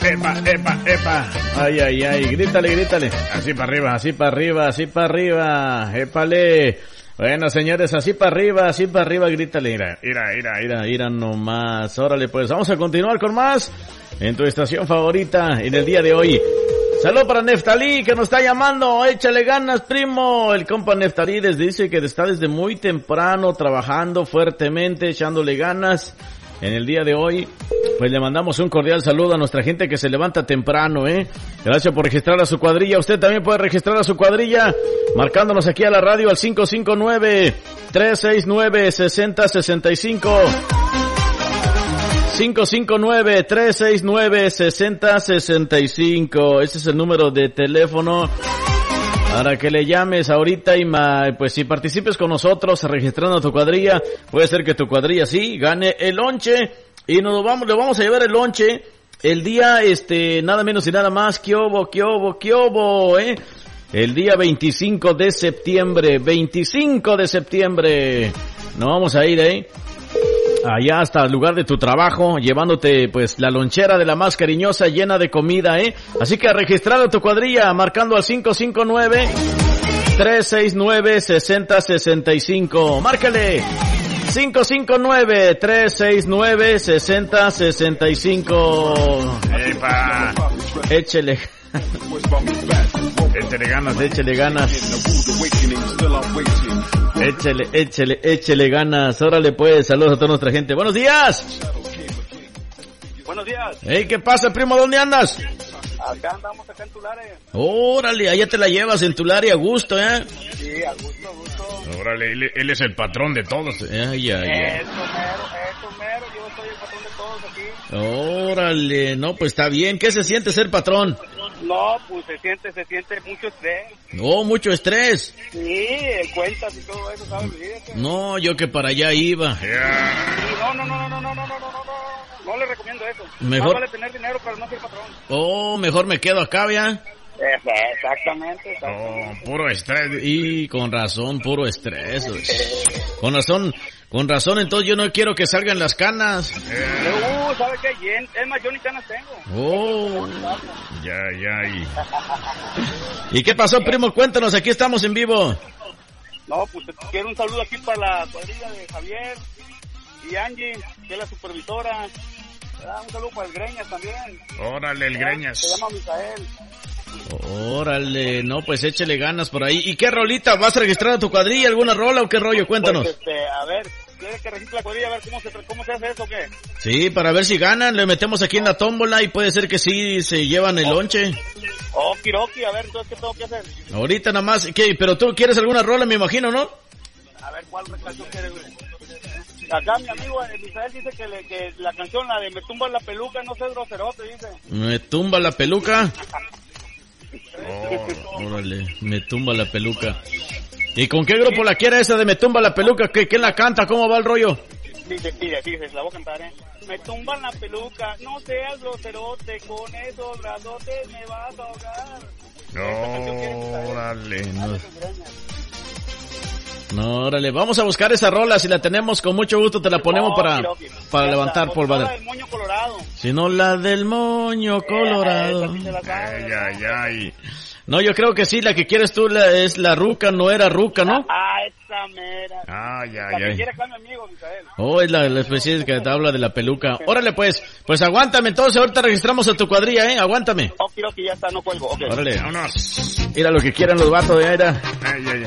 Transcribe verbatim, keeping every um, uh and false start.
epa, epa, epa. Ay, ay, ay, grítale, grítale. Así para arriba, así para arriba, así para arriba. Épale. Bueno, señores, así para arriba, así para arriba, grítale. Mira, mira, mira, mira, mira nomás. Órale, pues, vamos a continuar con más en tu estación favorita en el día de hoy. Saludos para Neftalí, que nos está llamando. Échale ganas, primo. El compa Neftalí les dice que está desde muy temprano trabajando fuertemente, echándole ganas en el día de hoy. Pues le mandamos un cordial saludo a nuestra gente que se levanta temprano, ¿eh? Gracias por registrar a su cuadrilla. Usted también puede registrar a su cuadrilla marcándonos aquí a la radio al cinco cinco nueve, tres seis nueve, seis cero seis cinco. cinco cinco nueve, tres seis nueve, seis cero seis cinco. Ese es el número de teléfono para que le llames ahorita y ma, pues si participes con nosotros registrando tu cuadrilla, puede ser que tu cuadrilla sí gane el lonche y nos vamos, le vamos a llevar el lonche el día, este, nada menos y nada más, que obo, que obo, que obo, eh. El día veinticinco de septiembre, veinticinco de septiembre. Nos vamos a ir, eh. Allá hasta el lugar de tu trabajo, llevándote pues la lonchera de la más cariñosa llena de comida, ¿eh? Así que a registrar a tu cuadrilla marcando al cinco cinco nueve, tres seis nueve, seis cero seis cinco. Márcale cinco cinco nueve, tres seis nueve, seis cero seis cinco. ¡Epa! Échele. Échele ganas, échele ganas. Échele, échele, échele ganas. Órale pues, saludos a toda nuestra gente. Buenos días. Buenos días. Hey, ¿qué pasa, primo? ¿Dónde andas? Acá andamos, acá en Tulare. Órale, allá te la llevas en Tulare a gusto, ¿eh? Sí, a gusto, a gusto. Órale, él, él es el patrón de todos. Ay, ay, ay. Eso mero, eso mero, yo soy el patrón de todos aquí. Órale, no, pues está bien. ¿Qué se siente ser patrón? No, pues se siente, se siente mucho estrés. Oh, mucho estrés. Sí, cuentas y todo eso, ¿sabes? Fíjate. No, yo que para allá iba. Sí, no, no, no, no, no, no, no, no, no, no. No le recomiendo eso. Mejor. Más vale tener dinero para no ser patrón. Oh, mejor me quedo acá, ¿ya? Exactamente, exactamente. Oh, puro estrés. Y con razón, puro estrés. Con razón, con razón, entonces yo no quiero que salgan las canas. Uh, ¿sabe qué? Es más, yo ni canas tengo. Oh, ya, ya. Y... ¿Y qué pasó, primo? Cuéntanos, aquí estamos en vivo. No, pues quiero un saludo aquí para la cuadrilla de Javier y Angie, que es la supervisora. Un saludo para el Greñas también. Órale, el Greñas. Se llama Misael. Órale, no, pues échele ganas por ahí. ¿Y qué rolita? ¿Vas a registrar a tu cuadrilla? ¿Alguna rola o qué rollo? Cuéntanos. Pues este, a ver, ¿quieres que registre la cuadrilla? A ver cómo se, cómo se hace eso o qué. Sí, para ver si ganan, le metemos aquí en la tómbola y puede ser que sí se llevan el oh. lonche. Oh, Kiroki, a ver, entonces, ¿qué tengo que hacer? Ahorita nada más, ¿qué? Pero tú quieres alguna rola, me imagino, ¿no? A ver, ¿cuál canción quieres, güey? Acá mi amigo Misael dice que, le, que la canción, la de Me tumba la peluca, no sé, groserote, dice. ¿Me tumba la peluca? Oh, órale, Me tumba la peluca. ¿Y con qué grupo la quiere esa de Me tumba la peluca? ¿Qué, ¿Quién la canta? ¿Cómo va el rollo? Dice, dice, dice, la voy a cantar, ¿eh? Me tumban la peluca, no seas groserote, con esos brazotes me vas a ahogar. No, órale, no. No, órale, vamos a buscar esa rola, si la tenemos con mucho gusto te la ponemos no, para, para levantar polvada. La del moño colorado. Si no la del moño colorado. Eh, esa, esa ay, ay, ay. No, yo creo que sí, la que quieres tú la, es la ruca, no era ruca, ¿no? Ah, esa mera. Ay, ay, la ay. que quiere acá mi amigo, Misael. Oh, es la, la especie que te habla de la peluca. Órale, pues, pues aguántame, entonces ahorita registramos a tu cuadrilla, ¿eh? Aguántame. Oh, quiero que ya está, no cuelgo. Okay. Órale, vámonos. Mira lo que quieran los vatos de aire. Ay, ay, ay.